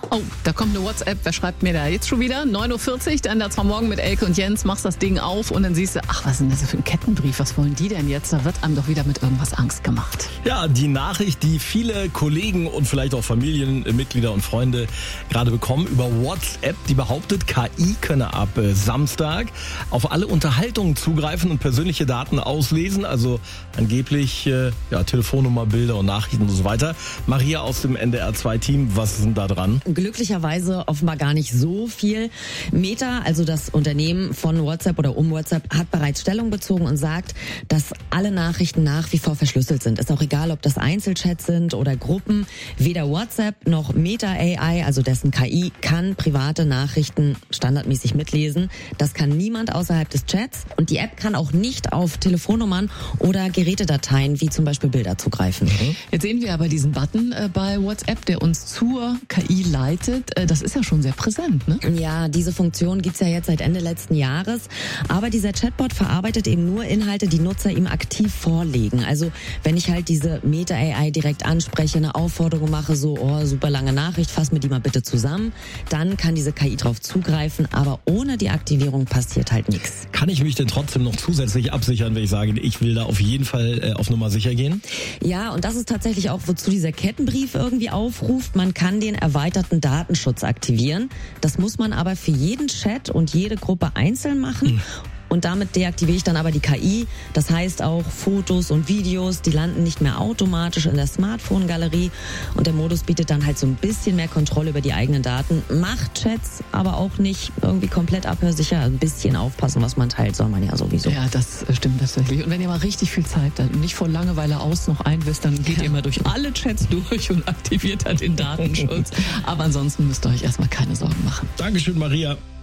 Oh, da kommt eine WhatsApp. Wer schreibt mir da jetzt schon wieder? 9:40 Uhr, dann da zwar morgen mit Elke und Jens, machst das Ding auf und dann siehst du, ach, was ist denn das für ein Kettenbrief? Was wollen die denn jetzt? Da wird einem doch wieder mit irgendwas Angst gemacht. Ja, die Nachricht, die viele Kollegen und vielleicht auch Familienmitglieder und Freunde gerade bekommen über WhatsApp, die behauptet, KI könne ab Samstag auf alle Unterhaltungen zugreifen und persönliche Daten auslesen, also angeblich Telefonnummer, Bilder und Nachrichten und so weiter. Maria aus dem NDR2-Team, was ist denn da dran? Glücklicherweise offenbar gar nicht so viel. Meta, also das Unternehmen von WhatsApp oder um WhatsApp, hat bereits Stellung bezogen und sagt, dass alle Nachrichten nach wie vor verschlüsselt sind. Ist auch egal, ob das Einzelchats sind oder Gruppen. Weder WhatsApp noch Meta AI, also dessen KI, kann private Nachrichten standardmäßig mitlesen. Das kann niemand außerhalb des Chats. Und die App kann auch nicht auf Telefonnummern oder Gerätedateien wie zum Beispiel Bilder zugreifen. Jetzt sehen wir aber diesen Button bei WhatsApp, der uns zur KI leitet. Das ist ja schon sehr präsent, ne? Ja, diese Funktion gibt's ja jetzt seit Ende letzten Jahres. Aber dieser Chatbot verarbeitet eben nur Inhalte, die Nutzer ihm aktiv vorlegen. Also wenn ich halt diese Meta-AI direkt anspreche, eine Aufforderung mache, so, super lange Nachricht, fass mir die mal bitte zusammen, dann kann diese KI drauf zugreifen. Aber ohne die Aktivierung passiert halt nichts. Kann ich mich denn trotzdem noch zusätzlich absichern, wenn ich sage, ich will da auf jeden Fall auf Nummer sicher gehen? Ja, und das ist tatsächlich auch, wozu dieser Kettenbrief irgendwie aufruft. Man kann den erweiterten Datenschutz aktivieren. Das muss man aber für jeden Chat und jede Gruppe einzeln machen. Und damit deaktiviere ich dann aber die KI. Das heißt auch Fotos und Videos, die landen nicht mehr automatisch in der Smartphone-Galerie. Und der Modus bietet dann halt so ein bisschen mehr Kontrolle über die eigenen Daten. Macht Chats aber auch nicht irgendwie komplett abhörsicher. Ein bisschen aufpassen, was man teilt, soll man ja sowieso. Ja, das stimmt tatsächlich. Und wenn ihr mal richtig viel Zeit habt und nicht vor Langeweile aus noch einwisst, dann geht ihr mal durch alle Chats durch und aktiviert halt den Datenschutz. Aber ansonsten müsst ihr euch erstmal keine Sorgen machen. Dankeschön, Maria.